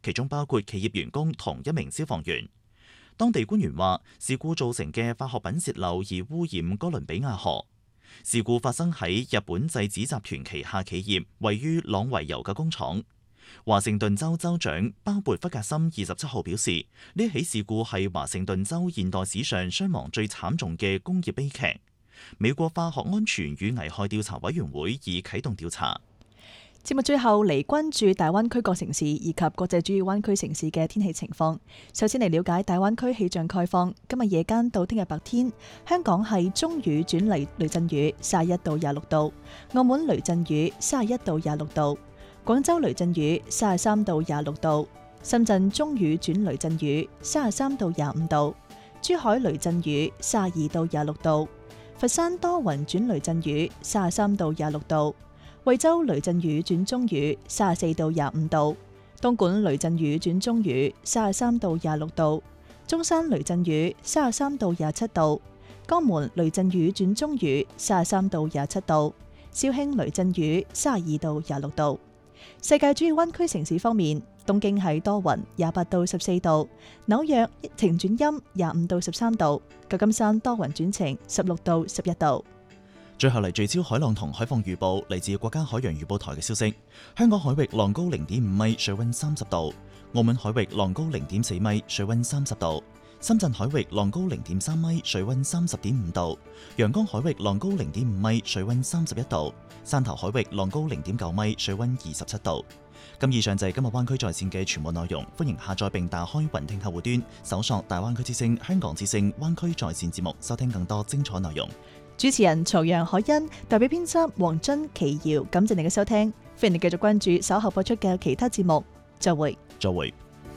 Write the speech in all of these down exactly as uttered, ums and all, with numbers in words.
其中包括企業員工同一名消防員。當地官員話，事故造成嘅化學品洩漏而污染哥倫比亞河。事故發生喺日本製紙集團旗下企業位於朗維油嘅工廠。華盛頓州州長鮑勃弗格森二十七號表示，呢起事故係華盛頓州現代史上傷亡最慘重嘅工業悲劇。美國化學安全與危害調查委員會已啟動調查。 節目最後嚟關注大灣區各城市以及國際主要灣區城市嘅天氣情況。首先嚟了解大灣區氣象概況。今日夜間到聽日白天，香港係中雨轉雷雷陣雨，三十一到廿六度；澳門雷陣雨，三十一到廿六度；廣州雷陣雨，三十三到廿六度；深圳中雨轉雷陣雨，三十三到廿五度；珠海雷陣雨，三十二到廿六度；佛山多雲轉雷陣雨，三十三到廿六度。惠州雷陣雨轉中雨，三十四到廿五度；東莞雷陣雨轉中雨，三十三到廿六度；中山雷陣雨，三十三到廿七度；江門雷陣雨轉中雨，三十三到廿七度；肇慶雷陣雨，三十二到廿六度。世界主要灣區城市方面，東京係多雲，廿八到十四度；紐約晴轉陰，廿五到十三度；舊金山多雲轉晴，十六到十一度。 最後嚟聚焦海浪同海況預報，嚟自國家海洋預報台嘅消息。香港海域浪高零點五米，水溫三十度；澳門海域浪高零點四米，水溫三十度；深圳海域浪高零點三米，水溫三十點五度；陽江海域浪高零點五米，水溫三十一度；汕頭海域浪高零點九米，水溫二十七度。咁以上就係今日灣區在線嘅全部內容，歡迎下載並打開雲聽客戶端，搜索大灣區之聲、香港之聲灣區在線節目，收聽更多精彩內容。 主持人曹陽海欣，代表編輯黃津奇瑤，感謝你嘅收聽，歡迎你繼續關注稍後播出嘅其他節目。再會， 再會。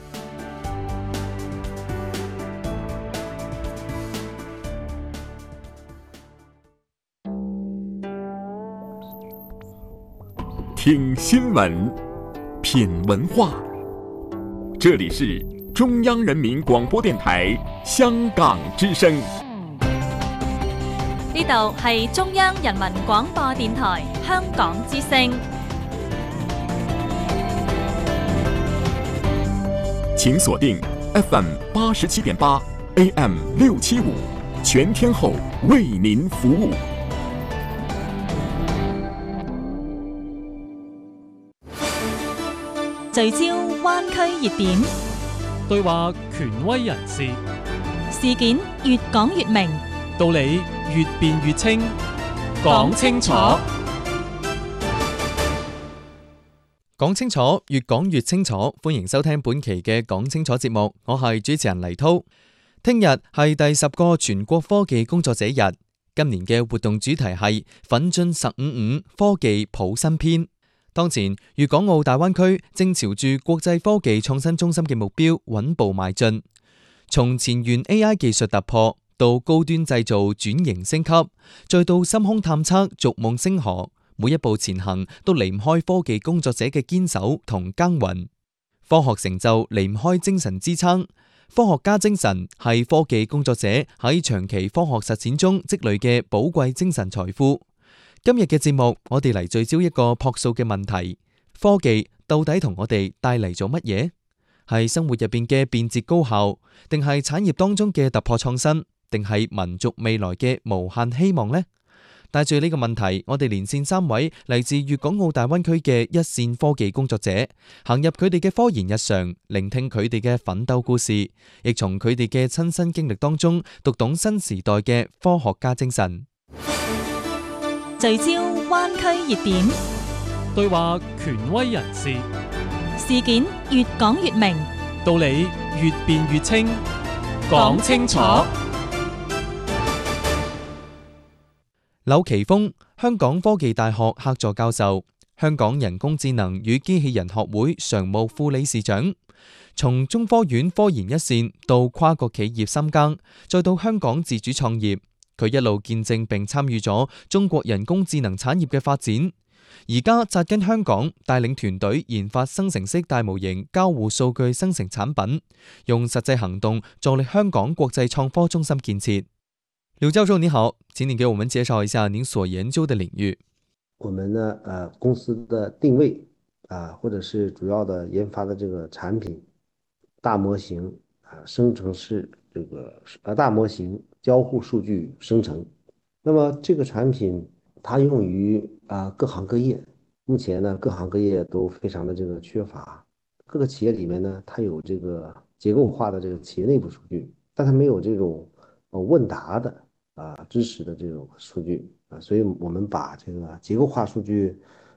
聽新聞，品文化，這裡是中央人民廣播電台香港之聲。 呢度係中央人民廣播電台香港之聲。 請鎖定 F M 八十七點八 A M 六七五，全天候為您服務。 聚焦灣區熱點， 對話權威人士， 事件越講越明， 道理越辯越清，講清楚，講清楚，越講越清楚。歡迎收聽本期嘅講清楚節目，我係主持人黎濤。聽日係第十個全國科技工作者日，今年嘅活動主題係奮進十五五科技譜新篇。當前，粵港澳大灣區正朝住國際科技創新中心嘅目標穩步邁進，從前沿 A I 技術突破到高端製造轉型升級，再到深空探測逐夢星河，每一步前行都離唔開科技工作者嘅堅守同耕耘。科學成就離唔開精神支撐，科學家精神係科技工作者喺長期科學實踐中積累嘅寶貴精神財富。今日嘅節目，我哋嚟聚焦一個樸素嘅問題：科技到底同我哋帶嚟咗乜嘢？係生活入邊嘅便捷高效，定係產業當中嘅突破創新，定係民族未來嘅無限希望呢？帶住呢個問題，我哋連線三位嚟自粵港澳大灣區嘅一線科技工作者，行入佢哋嘅科研日常，聆聽佢哋嘅奮鬥故事，亦從佢哋嘅親身經歷當中讀懂新時代嘅科學家精神。 聚焦灣區熱點， 對話權威人士， 事件越講越明， 道理越辯越清，講清楚。柳奇峰，香港科技大學客座教授，香港人工智能與機器人學會常務副理事長，從中科院科研一線到跨國企業深耕，再到香港自主創業。佢一路見證並參與咗中國人工智能產業嘅發展，而家紮根香港，帶領團隊研發生成式大模型交互數據生成產品，用實際行動助力香港國際創科中心建設。劉教授你好，請你給我們介紹一下您所研究的領域。 我們呢，呃，公司的定位啊，或者是主要的研发的这个产品大模型啊，生成式这个呃大模型交互数据生成。那么这个产品它用于啊各行各业，目前呢各行各业都非常的这个缺乏，各个企业里面呢它有这个结构化的这个企业内部数据，但它没有这种呃问答的啊知识的这种数据啊，所以我们把这个结构化数据